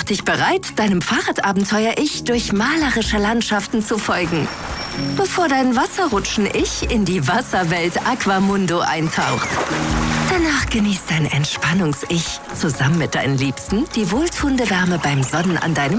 Mach dich bereit, deinem Fahrradabenteuer-Ich durch malerische Landschaften zu folgen, bevor dein Wasserrutschen-Ich in die Wasserwelt Aquamundo eintaucht. Danach genießt dein Entspannungs-Ich zusammen mit deinen Liebsten die wohltuende Wärme beim Sonnen an deinem